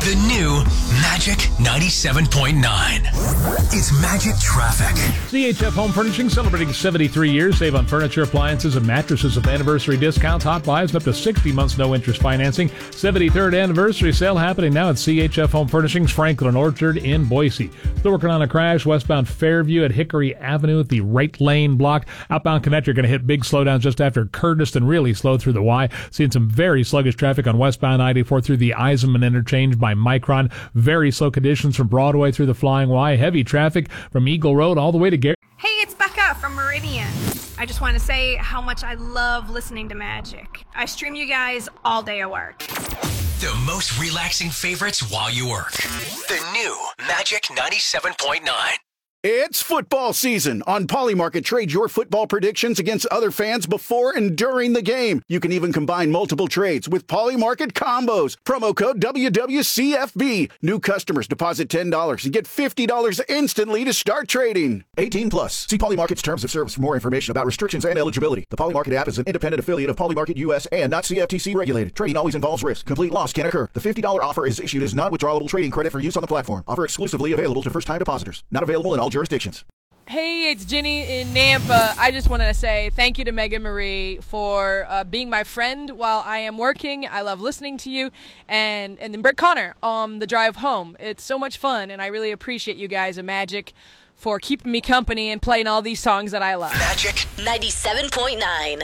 The new Magic 97.9. It's Magic Traffic. CHF Home Furnishing celebrating 73 years. Save on furniture, appliances, and mattresses with anniversary discounts, hot buys, and up to 60 months no-interest financing. 73rd anniversary sale happening now at CHF Home Furnishings, Franklin Orchard in Boise. Still working on a crash westbound Fairview at Hickory Avenue at the right lane block. Outbound connector going to hit big slowdowns just after Curtis and really slow through the Y. Seeing some very sluggish traffic on westbound I-84 through the Eisenman interchange by Micron. Very slow conditions from Broadway through the Flying Y. Heavy traffic from Eagle Road all the way to Gary. Hey, it's Becca from Meridian. I just want to say how much I love listening to Magic. I stream you guys all day at work. The most relaxing favorites while you work. The new Magic 97.9. It's football season. On Polymarket, trade your football predictions against other fans before and during the game. You can even combine multiple trades with Polymarket combos. Promo code WWCFB. New customers deposit $10 and get $50 instantly to start trading. 18 plus. See Polymarket's terms of service for more information about restrictions and eligibility. The Polymarket app is an independent affiliate of Polymarket US and not CFTC regulated. Trading always involves risk. Complete loss can occur. The $50 offer is issued as non-withdrawable trading credit for use on the platform. Offer exclusively available to first-time depositors. Not available in all jurisdictions. Hey, it's Ginny in Nampa. I just wanted to say thank you to Megan Marie for being my friend while I am working. I love listening to you. And then Brett Connor on the drive home. It's so much fun, and I really appreciate you guys at Magic for keeping me company and playing all these songs that I love. Magic 97.9.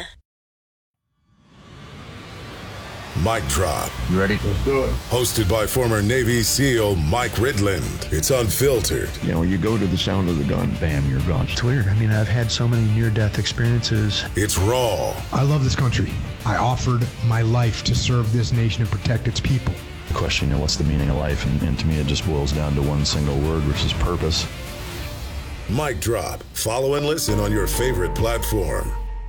Mic Drop. You ready? Let's do it. Hosted by former Navy SEAL Mike Ridland. It's unfiltered. You know, you go to the sound of the gun, bam, you're gone. It's weird. I mean, I've had so many near-death experiences. It's raw. I love this country. I offered my life to serve this nation and protect its people. The question, you know, what's the meaning of life? And to me, it just boils down to one single word, which is purpose. Mic Drop. Follow and listen on your favorite platform.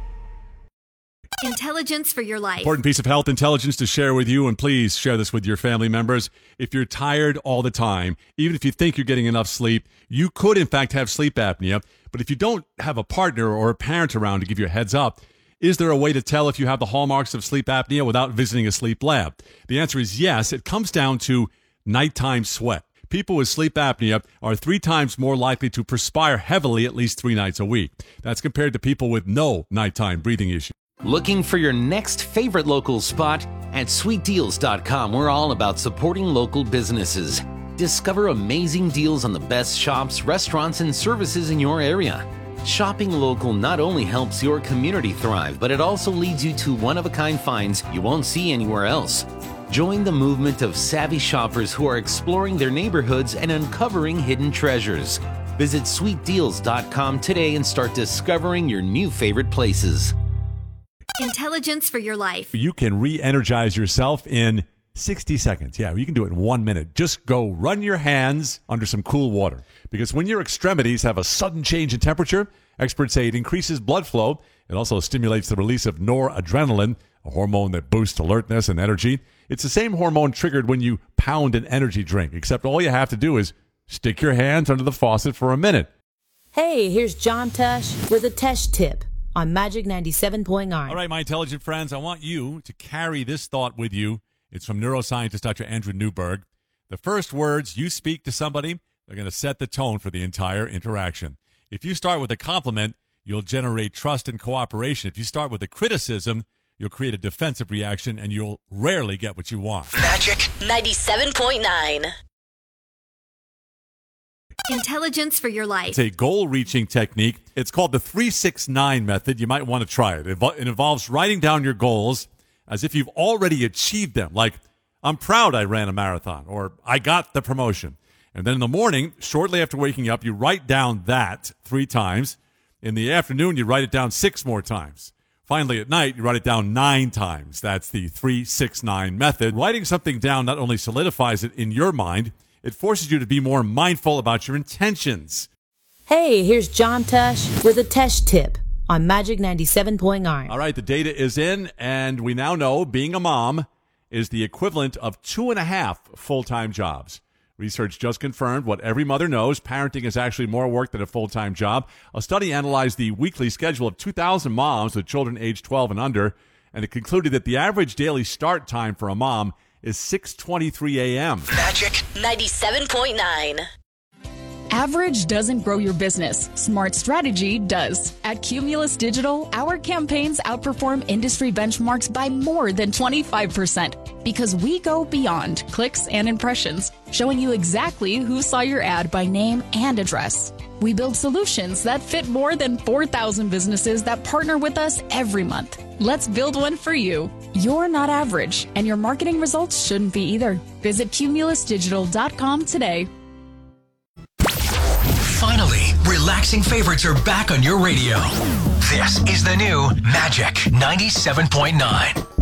Intelligence for your life. Important piece of health intelligence to share with you, and please share this with your family members. If you're tired all the time, even if you think you're getting enough sleep, you could in fact have sleep apnea. But if you don't have a partner or a parent around to give you a heads up, is there a way to tell if you have the hallmarks of sleep apnea without visiting a sleep lab? The answer is yes. It comes down to nighttime sweat. People with sleep apnea are 3 times more likely to perspire heavily at least 3 nights a week. That's compared to people with no nighttime breathing issues. Looking for your next favorite local spot? At sweetdeals.com, we're all about supporting local businesses. Discover amazing deals on the best shops, restaurants, and services in your area. Shopping local not only helps your community thrive, but it also leads you to one-of-a-kind finds you won't see anywhere else. Join the movement of savvy shoppers who are exploring their neighborhoods and uncovering hidden treasures. Visit sweetdeals.com today and start discovering your new favorite places. Intelligence for your life. You can re-energize yourself in 60 seconds. Yeah, you can do it in 1 minute. Just go run your hands under some cool water. Because when your extremities have a sudden change in temperature, experts say it increases blood flow. It also stimulates the release of noradrenaline, a hormone that boosts alertness and energy. It's the same hormone triggered when you pound an energy drink, except all you have to do is stick your hands under the faucet for a minute. Hey, here's John Tesh with a Tesh tip on Magic 97.9. All right, my intelligent friends, I want you to carry this thought with you. It's from neuroscientist Dr. Andrew Newberg. The first words you speak to somebody, they're going to set the tone for the entire interaction. If you start with a compliment, you'll generate trust and cooperation. If you start with a criticism, you'll create a defensive reaction, and you'll rarely get what you want. Magic 97.9. Intelligence for your life. It's a goal-reaching technique. It's called the 3-6-9 method. You might want to try it. It involves writing down your goals as if you've already achieved them. Like, I'm proud I ran a marathon, or I got the promotion. And then in the morning, shortly after waking up, you write down that 3 times. In the afternoon, you write it down 6 more times. Finally, at night, you write it down 9 times. That's the 3-6-9 method. Writing something down not only solidifies it in your mind, it forces you to be more mindful about your intentions. Hey, here's John Tesh with a Tesh tip on Magic 97.9. All right, the data is in, and we now know being a mom is the equivalent of 2.5 full-time jobs. Research just confirmed what every mother knows. Parenting is actually more work than a full-time job. A study analyzed the weekly schedule of 2,000 moms with children aged 12 and under, and it concluded that the average daily start time for a mom is 6:23 a.m. Magic 97.9. Average doesn't grow your business. Smart strategy does. At Cumulus Digital, our campaigns outperform industry benchmarks by more than 25% because we go beyond clicks and impressions, showing you exactly who saw your ad by name and address. We build solutions that fit more than 4,000 businesses that partner with us every month. Let's build one for you. You're not average, and your marketing results shouldn't be either. Visit cumulusdigital.com today. Finally, relaxing favorites are back on your radio. This is the new Magic 97.9.